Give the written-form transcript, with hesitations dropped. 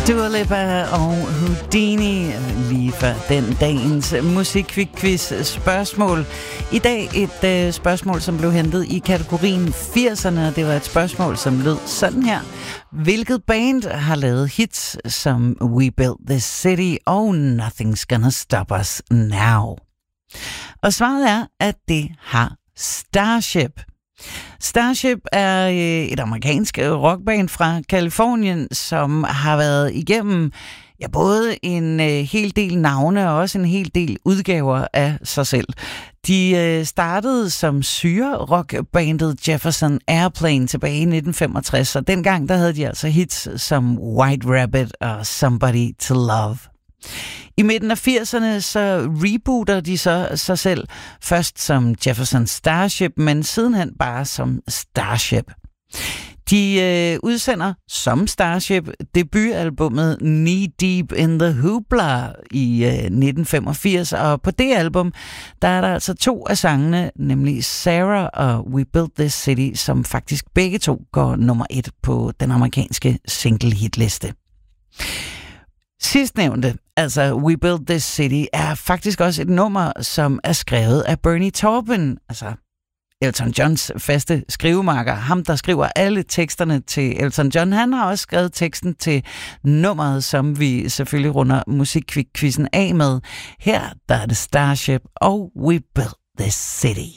Dua Lipa og Houdini lige før den dagens musikquiz spørgsmål. I dag et spørgsmål, som blev hentet i kategorien 80'erne. Det var et spørgsmål, som lød sådan her. Hvilket band har lavet hits som We Built This City og Nothing's Gonna Stop Us Now? Og svaret er, at det har Starship. Starship er et amerikansk rockband fra Californien, som har været igennem både en hel del navne og også en hel del udgaver af sig selv. De startede som syre-rockbandet Jefferson Airplane tilbage i 1965, og dengang der havde de altså hits som White Rabbit og Somebody to Love. I midten af 80'erne så rebooter de så sig selv, først som Jefferson Starship, men sidenhen bare som Starship. De udsender som Starship debutalbummet Knee Deep in the Hoopla i 1985, og på det album, der er der altså 2 af sangene, nemlig Sarah og We Built This City, som faktisk begge 2 går nummer 1 på den amerikanske single-hitliste. Sidstnævnte, altså We Built This City, er faktisk også et nummer, som er skrevet af Bernie Taupin, altså Elton Johns faste skrivemarker. Ham, der skriver alle teksterne til Elton John, han har også skrevet teksten til nummeret, som vi selvfølgelig runder musikquizzen af med. Her der er det Starship og We Built This City.